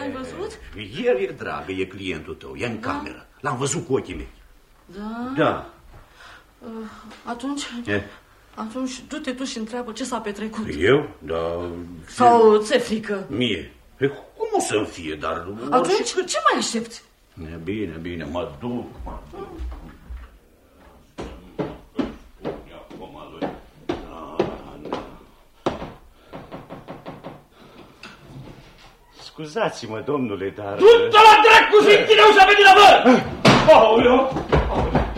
L-ai văzut? El e dragă, e clientul tău, e în cameră. L-am văzut cu ochii mei. Da? Da. Atunci du-te tu și întreabă ce s-a petrecut. Eu? Da. Sau ți-e frică? Mie? Cum o să-mi fie, dar... Atunci ce mai aștepți? Bine, mă duc. Scuzați-mă, domnule, dar... Du-te la dracu și ține ușa pe din avă! Aoleu!